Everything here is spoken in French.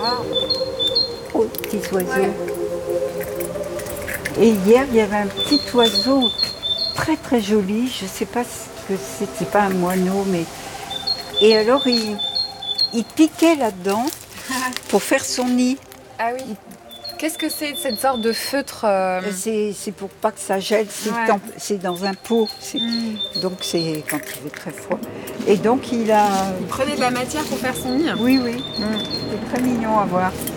Oh, petits oiseaux. Ouais. Et hier, il y avait un petit oiseau très très joli. Je ne sais pas ce que c'est pas un moineau, mais... Et alors, il piquait là-dedans pour faire son nid. Ah oui. Qu'est-ce que c'est cette sorte de feutre C'est pour pas que ça gèle, Ouais. c'est dans un pot. Donc c'est quand il fait très froid. Et donc il a... Il prenait de la matière pour faire son nid. Oui, c'est très mignon à voir.